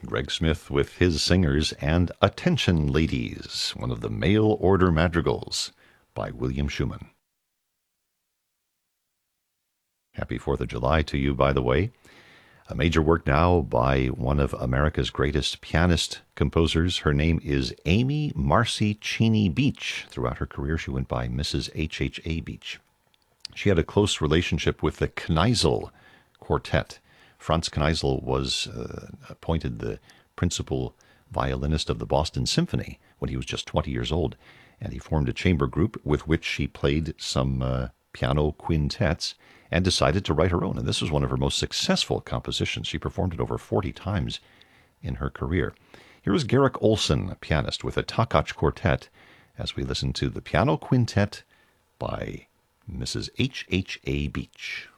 Greg Smith with his singers and Attention Ladies, one of the mail order madrigals by William Schumann. Happy 4th of July to you, by the way. A major work now by one of America's greatest pianist composers. Her name is Amy Marcy Cheney Beach. Throughout her career, she went by Mrs. H.H.A. Beach. She had a close relationship with the Kneisel Quartet. Franz Kneisel was appointed the principal violinist of the Boston Symphony when he was just 20 years old, and he formed a chamber group with which she played some piano quintets and decided to write her own. And this was one of her most successful compositions. She performed it over 40 times in her career. Here is Garrick Olson, a pianist, with a Takach Quartet, as we listen to the piano quintet by Mrs. H.H.A. Beach.